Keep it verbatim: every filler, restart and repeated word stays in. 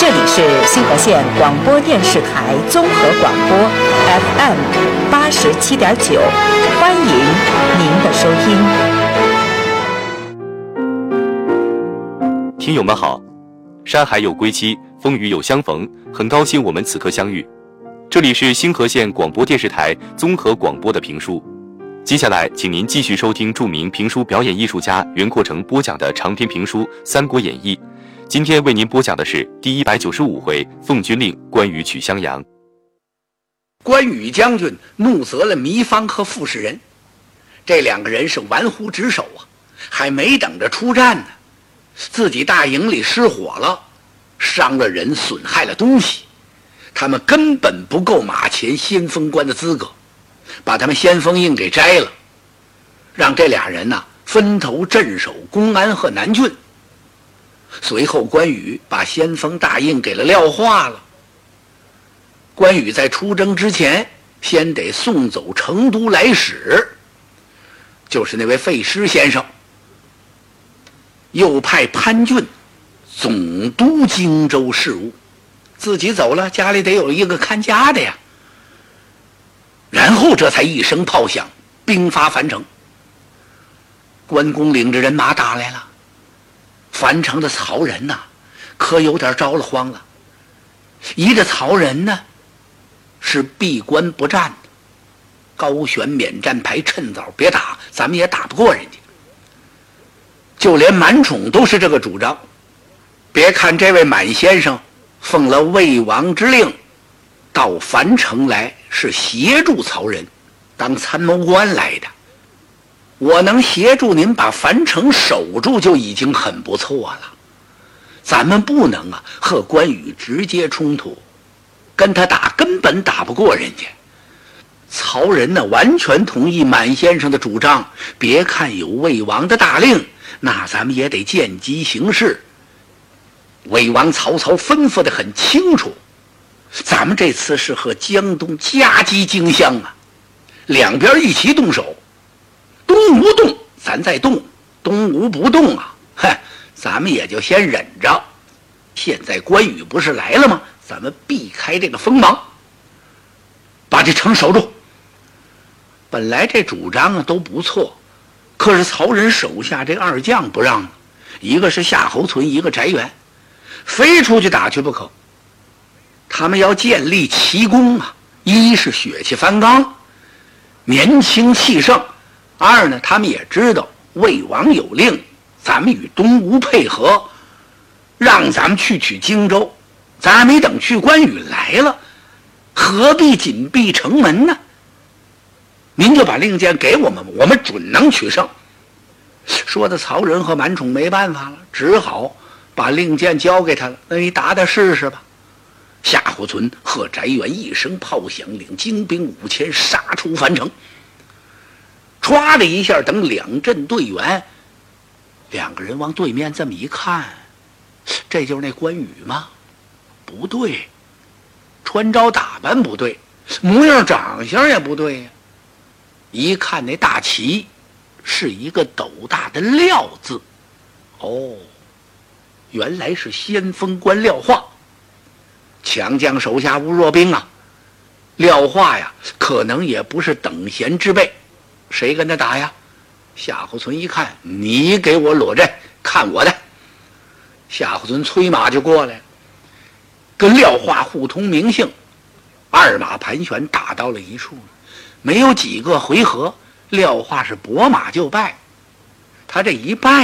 这里是新河县广播电视台综合广播 F M 八十七点九，欢迎您的收听。 听友们好，山海有归期，风雨有相逢，很高兴我们此刻相遇。这里是新河县广播电视台综合广播的评书。接下来，请您继续收听著名评书表演艺术家袁阔成播讲的长篇评书《三国演义》。今天为您播讲的是第一百九十五回奉军令关羽取襄阳。 关羽将军怒责了糜芳和傅士仁，这两个人是玩忽职守啊，还没等着出战呢，自己大营里失火了，伤了人，损害了东西，他们根本不够马前先锋官的资格，把他们先锋印给摘了，让这俩人呢、啊、分头镇守公安和南郡。随后关羽把先锋大印给了廖化了。关羽在出征之前先得送走成都来使，就是那位费师先生，又派潘俊总督荆州事务，自己走了，家里得有一个看家的呀。然后这才一声炮响，兵发樊城。关公领着人马打来了，樊城的曹仁呐、啊，可有点着了慌了。依着曹仁呢，是闭关不战的，高悬免战牌，趁早别打，咱们也打不过人家。就连满宠都是这个主张。别看这位满先生奉了魏王之令，到樊城来是协助曹仁，当参谋官来的。我能协助您把樊城守住就已经很不错了，咱们不能啊和关羽直接冲突，跟他打根本打不过人家。曹仁呢完全同意满先生的主张，别看有魏王的大令，那咱们也得见机行事。魏王曹操吩咐得很清楚，咱们这次是和江东夹击荆襄啊，两边一起动手，东吴动咱再动，东吴不动啊，嗨，咱们也就先忍着。现在关羽不是来了吗？咱们避开这个锋芒，把这城守住。本来这主张啊都不错，可是曹仁手下这二将不让，一个是夏侯存，一个翟元，非出去打去不可。他们要建立奇功啊，一是血气方刚，年轻气盛，二呢他们也知道魏王有令，咱们与东吴配合，让咱们去取荆州，咱还没等去，关羽来了，何必紧闭城门呢？您就把令箭给我们，我们准能取胜。说的曹仁和满宠没办法了，只好把令箭交给他了，那你打打试试吧。夏侯存和翟元一声炮响，领精兵五千杀出樊城。唰的一下，等两阵队员，两个人往对面这么一看，这就是那关羽吗？不对，穿着打扮不对，模样长相也不对呀。一看那大旗是一个斗大的廖字，哦，原来是先锋官廖化。强将手下无弱兵啊，廖化呀可能也不是等闲之辈，谁跟他打呀？夏侯存一看，你给我裸阵，看我的。夏侯存催马就过来，跟廖化互通名姓，二马盘旋打到了一处。没有几个回合，廖化是拨马就败。他这一败